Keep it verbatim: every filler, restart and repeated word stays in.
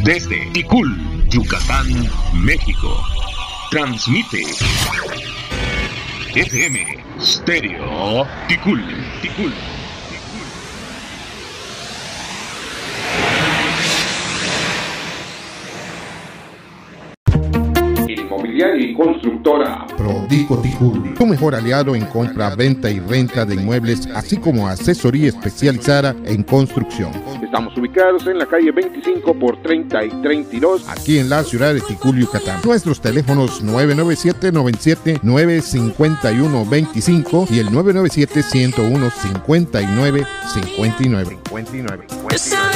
Desde Ticul, Yucatán, México. Transmite F M Stereo Ticul, Ticul. Inmobiliaria y constructora Prodico Ticul, tu mejor aliado en compra, venta y renta de inmuebles, así como asesoría especializada en construcción. Estamos ubicados en la calle veinticinco por treinta y treinta y dos, aquí en la ciudad de Ticul, Yucatán. Nuestros teléfonos nueve nueve siete, noventa y siete, nueve cinco uno, veinticinco y el nueve nueve siete, ciento uno, cincuenta y nueve cincuenta y nueve.